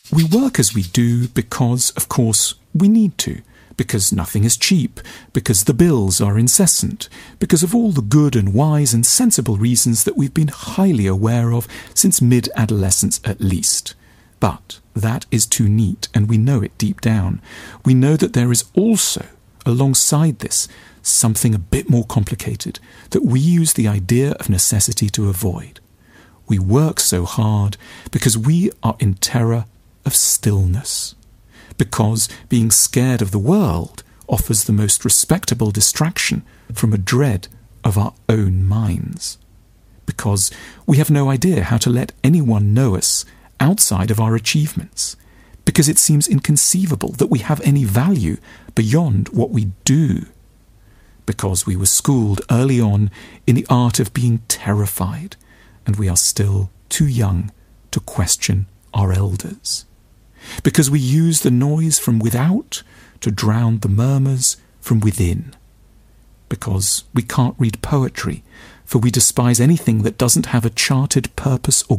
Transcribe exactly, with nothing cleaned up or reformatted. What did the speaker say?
We work as we do because, of course, we need to, because nothing is cheap, because the bills are incessant, because of all the good and wise and sensible reasons that we've been highly aware of since mid-adolescence at least. But that is too neat, and we know it deep down. We know that there is also, alongside this, something a bit more complicated, that we use the idea of necessity to avoid. We work so hard because we are in terror of stillness, because being scared of the world offers the most respectable distraction from a dread of our own minds, because we have no idea how to let anyone know us outside of our achievements, because it seems inconceivable that we have any value beyond what we do, because we were schooled early on in the art of being terrified, and we are still too young to question our elders, because we use the noise from without to drown the murmurs from within, because we can't read poetry, for we despise anything that doesn't have a charted purpose or